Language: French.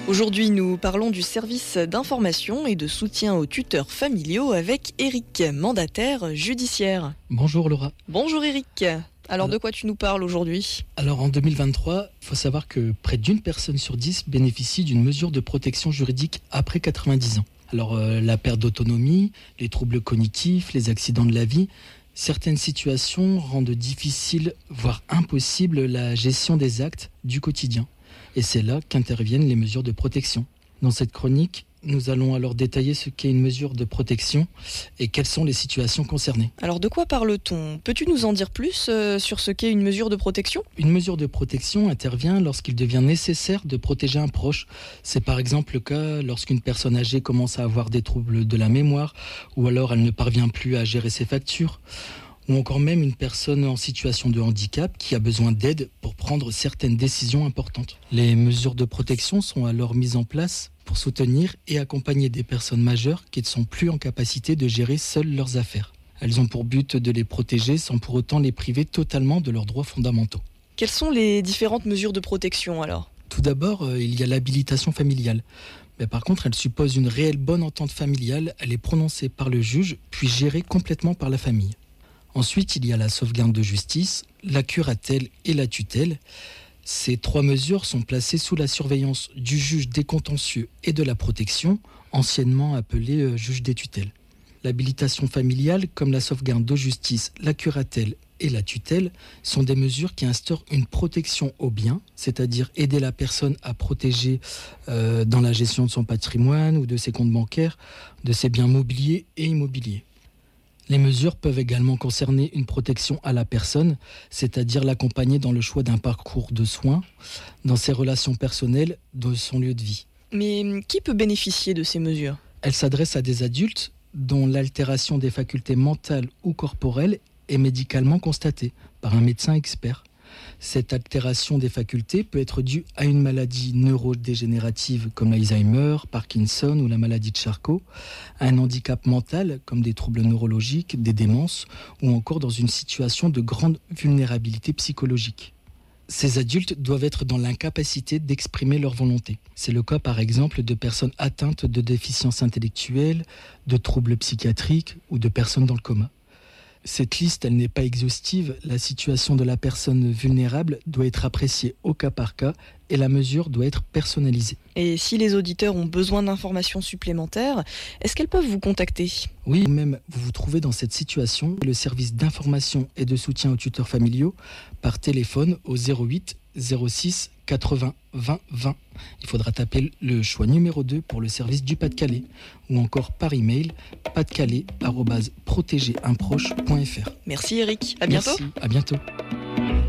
Aujourd'hui, nous parlons du service d'information et de soutien aux tuteurs familiaux avec Eric, mandataire judiciaire. Bonjour Laura. Bonjour Eric. Alors de quoi tu nous parles aujourd'hui ? Alors en 2023, il faut savoir que près d'une personne sur 10 bénéficie d'une mesure de protection juridique après 90 ans. Alors la perte d'autonomie, les troubles cognitifs, les accidents de la vie, certaines situations rendent difficile, voire impossible, la gestion des actes du quotidien. Et c'est là qu'interviennent les mesures de protection. Dans cette chronique, nous allons alors détailler ce qu'est une mesure de protection et quelles sont les situations concernées. Alors de quoi parle-t-on ? Peux-tu nous en dire plus sur ce qu'est une mesure de protection ? Une mesure de protection intervient lorsqu'il devient nécessaire de protéger un proche. C'est par exemple le cas lorsqu'une personne âgée commence à avoir des troubles de la mémoire ou alors elle ne parvient plus à gérer ses factures. Ou encore même une personne en situation de handicap qui a besoin d'aide pour prendre certaines décisions importantes. Les mesures de protection sont alors mises en place pour soutenir et accompagner des personnes majeures qui ne sont plus en capacité de gérer seules leurs affaires. Elles ont pour but de les protéger sans pour autant les priver totalement de leurs droits fondamentaux. Quelles sont les différentes mesures de protection alors ? Tout d'abord, il y a l'habilitation familiale. Mais par contre, elle suppose une réelle bonne entente familiale. Elle est prononcée par le juge, puis gérée complètement par la famille. Ensuite, il y a la sauvegarde de justice, la curatelle et la tutelle. Ces trois mesures sont placées sous la surveillance du juge des contentieux et de la protection, anciennement appelé juge des tutelles. L'habilitation familiale, comme la sauvegarde de justice, la curatelle et la tutelle, sont des mesures qui instaurent une protection aux biens, c'est-à-dire aider la personne à protéger dans la gestion de son patrimoine ou de ses comptes bancaires, de ses biens mobiliers et immobiliers. Les mesures peuvent également concerner une protection à la personne, c'est-à-dire l'accompagner dans le choix d'un parcours de soins, dans ses relations personnelles, dans son lieu de vie. Mais qui peut bénéficier de ces mesures ? Elles s'adressent à des adultes dont l'altération des facultés mentales ou corporelles est médicalement constatée par un médecin expert. Cette altération des facultés peut être due à une maladie neurodégénérative comme l'Alzheimer, Parkinson ou la maladie de Charcot, à un handicap mental comme des troubles neurologiques, des démences ou encore dans une situation de grande vulnérabilité psychologique. Ces adultes doivent être dans l'incapacité d'exprimer leur volonté. C'est le cas par exemple de personnes atteintes de déficience intellectuelle, de troubles psychiatriques ou de personnes dans le coma. Cette liste, elle n'est pas exhaustive. La situation de la personne vulnérable doit être appréciée au cas par cas et la mesure doit être personnalisée. Et si les auditeurs ont besoin d'informations supplémentaires, est-ce qu'elles peuvent vous contacter ? Oui, même vous vous trouvez dans cette situation, le service d'information et de soutien aux tuteurs familiaux par téléphone au 08 06 80 20 20. Il faudra taper le choix numéro 2 pour le service du Pas-de-Calais ou encore par email pas-de-calais@protégerunproche.fr. Merci Eric, à bientôt. Merci, à bientôt.